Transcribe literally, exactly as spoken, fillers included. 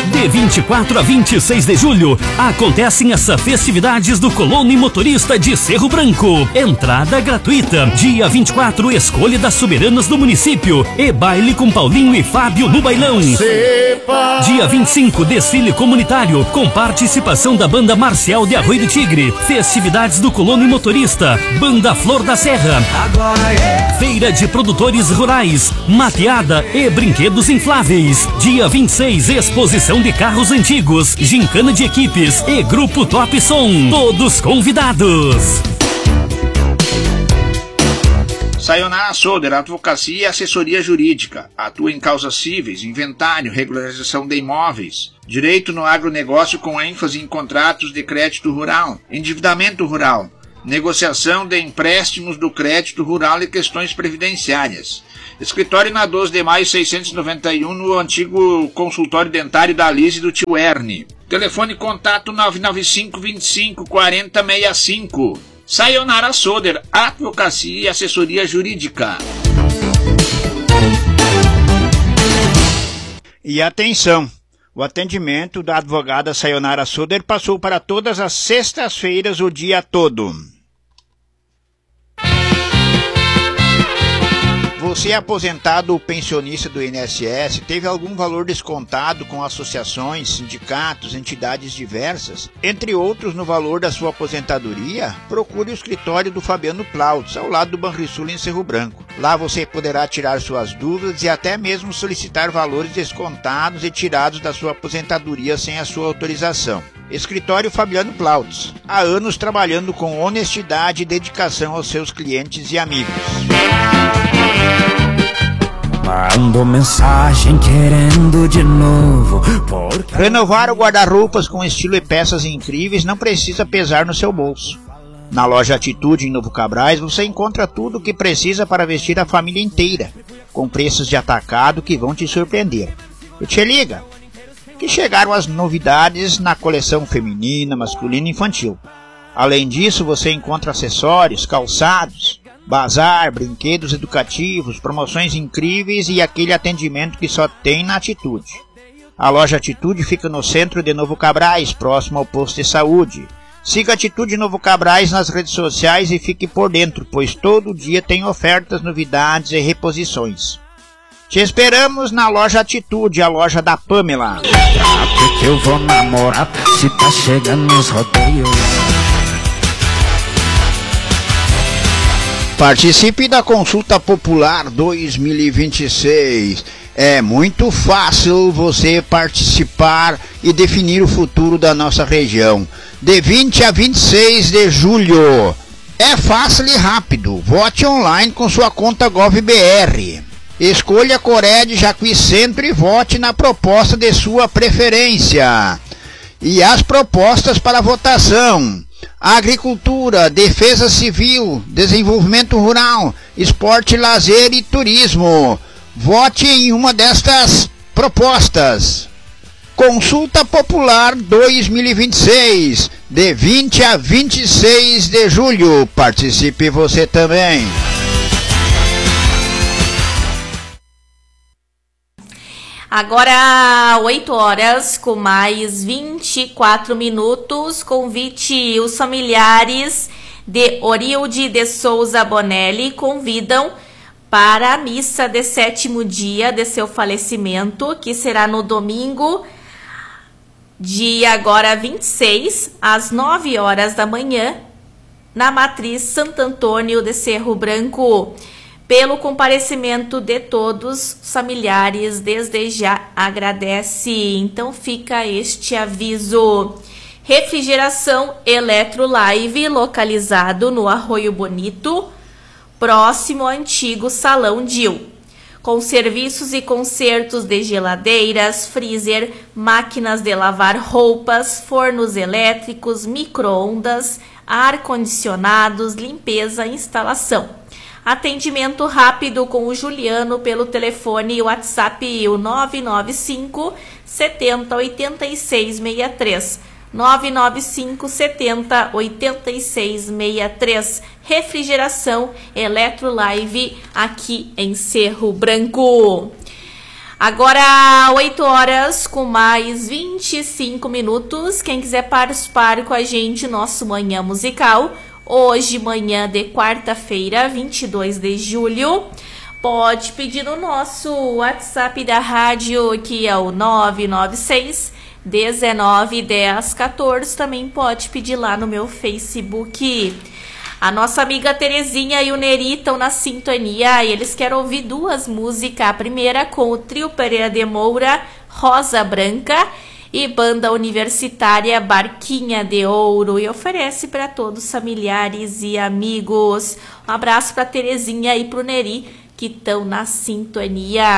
De vinte e quatro a vinte e seis de julho, acontecem as festividades do Colono e Motorista de Cerro Branco. Entrada gratuita. Dia vinte e quatro, escolha das soberanas do município e baile com Paulinho e Fábio no bailão. Sepa. Dia vinte e cinco, desfile comunitário com participação da banda Marcial de Arroio do Tigre. Festividades do Colono e Motorista, Banda Flor da Serra. Agora é. Feira de produtores rurais, mateada e brinquedos infláveis. Dia vinte e seis, exposição de carros antigos, gincana de equipes e grupo Top Som. Todos convidados. Sayonara Soder, advocacia e assessoria jurídica. Atua em causas cíveis, inventário, regularização de imóveis, direito no agronegócio com ênfase em contratos de crédito rural, endividamento rural, negociação de empréstimos do crédito rural e questões previdenciárias. Escritório na doze de maio seiscentos e noventa e um, no antigo consultório dentário da Alice do Tio Erne. Telefone contato nove nove cinco, vinte e cinco, quarenta, sessenta e cinco. Sayonara Soder, advocacia e assessoria jurídica. E atenção, o atendimento da advogada Sayonara Soder passou para todas as sextas-feiras o dia todo. Você é aposentado ou pensionista do I N S S, teve algum valor descontado com associações, sindicatos, entidades diversas, entre outros no valor da sua aposentadoria? Procure o escritório do Fabiano Plautz, ao lado do Banrisul em Cerro Branco. Lá você poderá tirar suas dúvidas e até mesmo solicitar valores descontados e tirados da sua aposentadoria sem a sua autorização. Escritório Fabiano Plautz, há anos trabalhando com honestidade e dedicação aos seus clientes e amigos. Mando mensagem querendo de novo. Porque... Renovar o guarda-roupas com estilo e peças incríveis não precisa pesar no seu bolso. Na loja Atitude em Novo Cabrais você encontra tudo o que precisa para vestir a família inteira, com preços de atacado que vão te surpreender. E te liga, que chegaram as novidades na coleção feminina, masculina e infantil. Além disso, você encontra acessórios, calçados, bazar, brinquedos educativos, promoções incríveis e aquele atendimento que só tem na Atitude. A loja Atitude fica no centro de Novo Cabrais, próximo ao posto de saúde. Siga Atitude Novo Cabrais nas redes sociais e fique por dentro, pois todo dia tem ofertas, novidades e reposições. Te esperamos na loja Atitude, a loja da Pamela. Porque eu vou namorar se tá chegando nos rodeios. Participe da Consulta Popular dois mil e vinte e seis. É muito fácil você participar e definir o futuro da nossa região. De vinte a vinte e seis de julho. É fácil e rápido. Vote online com sua conta GovBR. Escolha a Coreia de Jacuí Centro e vote na proposta de sua preferência. E as propostas para votação: agricultura, defesa civil, desenvolvimento rural, esporte, lazer e turismo. Vote em uma destas propostas. Consulta Popular dois mil e vinte e seis, de vinte a vinte e seis de julho. Participe você também. Agora, oito horas, com mais vinte e quatro minutos, convite os familiares de Orilde de Souza Bonelli convidam para a missa de sétimo dia de seu falecimento, que será no domingo, dia agora vinte e seis, às nove horas da manhã, na Matriz Santo Antônio de Cerro Branco. Pelo comparecimento de todos os familiares, desde já agradece. Então fica este aviso. Refrigeração Eletrolive, localizado no Arroio Bonito, próximo ao antigo Salão Dil. Com serviços e consertos de geladeiras, freezer, máquinas de lavar roupas, fornos elétricos, micro-ondas, ar-condicionados, limpeza e instalação. Atendimento rápido com o Juliano pelo telefone e WhatsApp o nove nove cinco, setenta, oitenta e seis, sessenta e três. nove nove cinco, setenta, oitenta e seis, sessenta e três. Refrigeração Eletrolive aqui em Cerro Branco. Agora, oito horas com mais vinte e cinco minutos. Quem quiser participar com a gente, nosso Manhã Musical, hoje, manhã de quarta-feira, vinte e dois de julho, pode pedir no nosso WhatsApp da rádio, que é o nove nove seis, dezenove, dez, quatorze. Também pode pedir lá no meu Facebook. A nossa amiga Terezinha e o Neri estão na sintonia e eles querem ouvir duas músicas. A primeira com o Trio Pereira de Moura, Rosa Branca, e Banda Universitária Barquinha de Ouro. E oferece para todos os familiares e amigos. Um abraço para Terezinha e para o Neri, que estão na sintonia.